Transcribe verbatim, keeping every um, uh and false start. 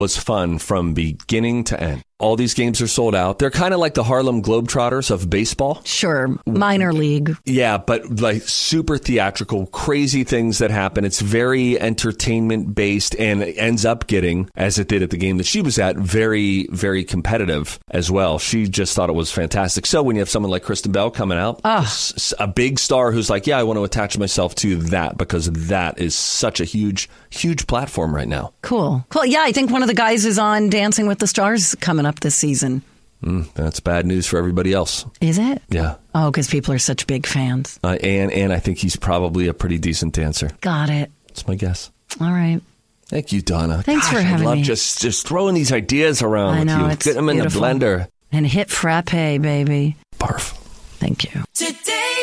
was fun from beginning to end. All these games are sold out. They're kind of like the Harlem Globetrotters of baseball. Sure. Minor league. Yeah, but like super theatrical, crazy things that happen. It's very entertainment based and it ends up getting, as it did at the game that she was at, very, very competitive as well. She just thought it was fantastic. So when you have someone like Kristen Bell coming out, oh. a big star who's like, yeah, I want to attach myself to that because that is such a huge, huge platform right now. Cool. Cool. Yeah, I think one of the guys is on Dancing with the Stars coming up this season. Mm, that's bad news for everybody else. Is it? Yeah. Oh, because people are such big fans. Uh, and and I think he's probably a pretty decent dancer. Got it. That's my guess. All right. Thank you, Donna. Thanks Gosh, for having I love me. just just throwing these ideas around I with know, you. it's Get them in beautiful. the blender. And hit frappe, baby. Barf. Thank you. Today.